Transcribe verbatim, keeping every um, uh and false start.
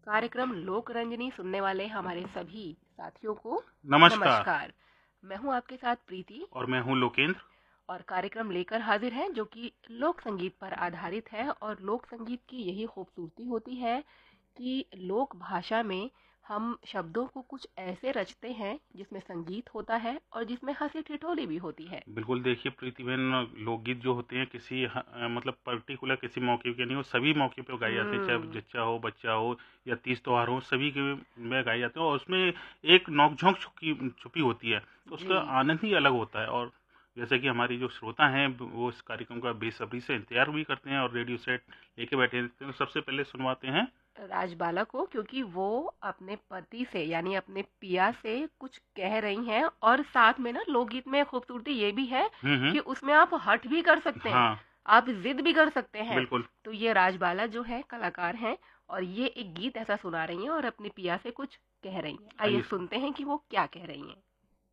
कार्यक्रम लोक रंजनी सुनने वाले हमारे सभी साथियों को नमस्कार। नमस्कार। मैं हूं आपके साथ प्रीति और मैं हूं लोकेंद्र। और कार्यक्रम लेकर हाजिर है जो कि लोक संगीत पर आधारित है। और लोक संगीत की यही खूबसूरती होती है कि लोक भाषा में हम शब्दों को कुछ ऐसे रचते हैं जिसमें संगीत होता है और जिसमें हंसी ठिठोली भी होती है। बिल्कुल, देखिए प्रीति बहन, लोकगीत जो होते हैं किसी ह, मतलब पर्टिकुलर किसी मौके के नहीं हो, सभी मौके पे गाए जाते हैं, चाहे हम्म जच्चा हो, बच्चा हो या तीज त्योहार हो, सभी के में गाए जाते हैं। और उसमें एक नोक-झोंक छुपी छुपी होती है, तो जी उसका आनंद ही अलग होता है। और जैसे कि हमारी जो श्रोता हैं वो इस कार्यक्रम का बेसब्री से इंतजार भी करते हैं और रेडियो सेट लेके बैठे रहते हैं। तो सबसे पहले सुनवाते हैं राजबाला को, क्योंकि वो अपने पति से यानी अपने पिया से कुछ कह रही हैं। और साथ में ना लोकगीत में खूबसूरती ये भी है हम्म हम्म कि उसमें आप हठ भी कर सकते हैं, हाँ, आप जिद भी कर सकते हैं। बिल्कुल। तो ये राजबाला जो है कलाकार हैं और ये एक गीत ऐसा सुना रही हैं और अपनी पिया से कुछ कह रही हैं। आइए आइए सुनते हैं कि वो क्या कह रही हैं।